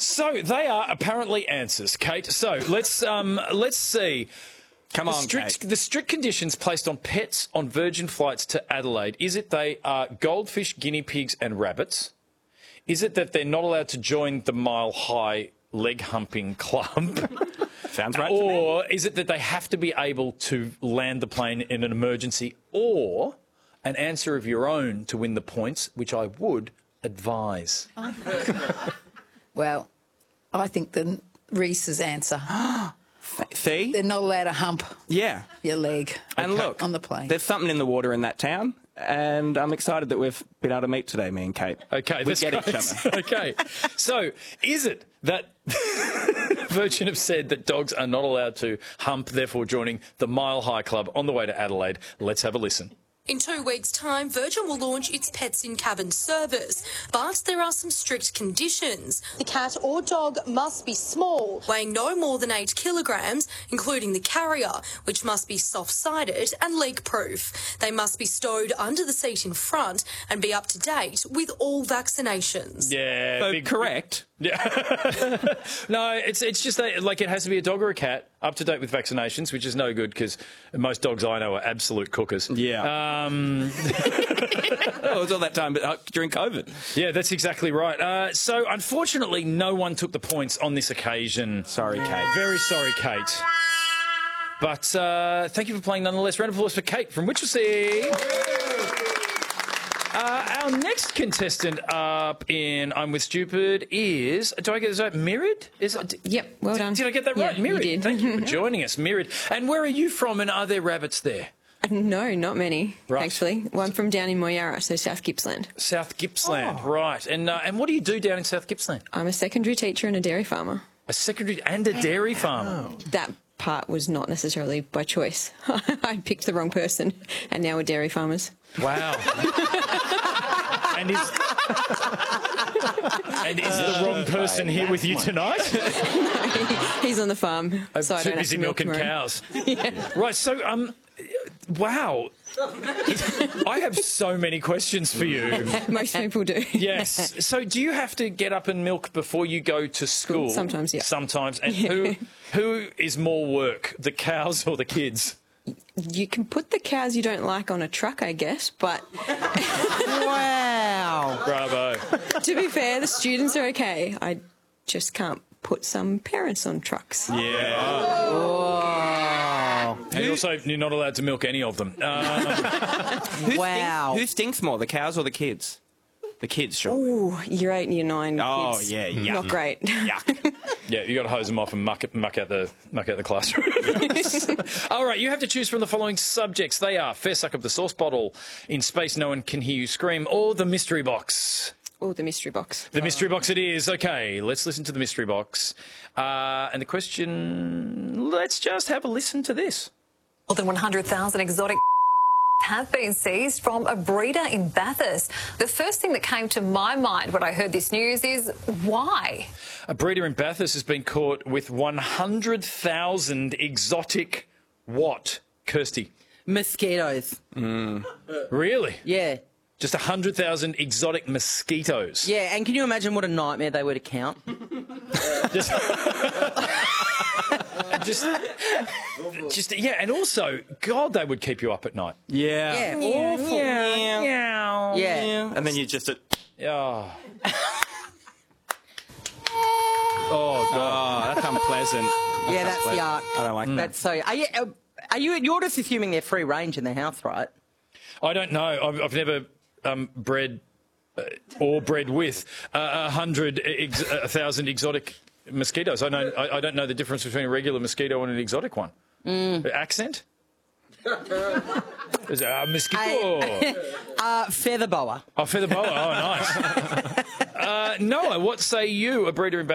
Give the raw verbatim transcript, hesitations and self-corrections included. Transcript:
So they are apparently answers, Kate. So let's um, let's see. Come the on, strict, Kate. The strict conditions placed on pets on Virgin flights to Adelaide, is it they are goldfish, guinea pigs and rabbits? Is it that they're not allowed to join the Mile High leg humping club? Sounds right Or to me. is it that they have to be able to land the plane in an emergency? Or an answer of your own to win the points, which I would advise. Well, I think the Reese's answer. See? They're not allowed to hump Yeah. your leg And look, on the plane. there's something in the water in that town, and I'm excited that we've been able to meet today, me and Kate. Okay, we that's get great. each other. Okay, so is it that Virgin have said that dogs are not allowed to hump, therefore joining the Mile High Club on the way to Adelaide? Let's have a listen. In two weeks' time, Virgin will launch its Pets in Cabin service, but there are some strict conditions. The cat or dog must be small, weighing no more than eight kilograms, including the carrier, which must be soft-sided and leak-proof. They must be stowed under the seat in front and be up to date with all vaccinations. Yeah, So big- correct. Yeah. No, it's it's just that, like, it has to be a dog or a cat up to date with vaccinations, which is no good because most dogs I know are absolute cookers. Yeah. Um, Oh, it was all that time, but uh, during COVID. yeah, that's exactly right. Uh, so, unfortunately, no one took the points on this occasion. Sorry, Kate. Very sorry, Kate. But uh, thank you for playing nonetheless. Round of applause for Kate from Winchelsea. Uh, our next contestant up in I'm With Stupid is, do I get this right, Mirid? Is it, Yep, well did, done. Did I get that Yeah, right? you Mirid, did. thank you for joining us, Mirid. And where are you from, and are there rabbits there? No, not many, Right. actually. Well, I'm from down in Moyara, so South Gippsland. South Gippsland, right. And uh, and what do you do down in South Gippsland? I'm a secondary teacher and a dairy farmer. A secondary and a dairy farmer. That part was not necessarily by choice. I picked the wrong person, and now we're dairy farmers. Wow. And is, and is the wrong person here with you tonight? He's on the farm, so I Too don't have busy to milk milking him around. cows. Right, so, um, wow. I have so many questions for you. Most people do. Yes. So do you have to get up and milk before you go to school? Sometimes, yeah. Sometimes. And who who is more work, the cows or the kids? You can put the cows you don't like on a truck, I guess, but Wow. Bravo. to be fair, the students are okay. I just can't put some parents on trucks. Yeah. And also, you're not allowed to milk any of them. Uh, Who Wow. Stinks, who stinks more, the cows or the kids? The kids, sure. Ooh, year eight and year nine. Oh, kids, yeah, yeah. Not great. Yuck. yeah, you got to hose them off and muck, it, muck out the muck out the classroom. All right, you have to choose from the following subjects. They are fair suck of the sauce bottle, in space no one can hear you scream, or the mystery box. Oh, the mystery box. The mystery box it is. Okay, let's listen to the mystery box. Uh, and the question, let's just have a listen to this. More than one hundred thousand exotic have been seized from a breeder in Bathurst. The first thing that came to my mind when I heard this news is why? A breeder in Bathurst has been caught with one hundred thousand exotic what, Kirsty? Mosquitoes. Really? Yeah. Just one hundred thousand exotic mosquitoes. Yeah, and can you imagine what a nightmare they were to count? Just, just, just, yeah, and also, God, they would keep you up at night. Yeah. Yeah, awful. Yeah. Yeah. Yeah. And then you just... Uh, Oh, oh, God. that's unpleasant. Yeah, that's the art. I don't like that. That's so. Are you? uh, Are you? You're just assuming they're free range in the house, right? I don't know. I've, I've never um, bred uh, or bred with uh, a hundred, ex- a thousand exotic mosquitoes. I know. I, I don't know the difference between a regular mosquito and an exotic one. Mm. Accent? Is it a mosquito? Uh, feather boa. Oh, feather boa. Oh, nice. uh, Noah, what say you, a breeder in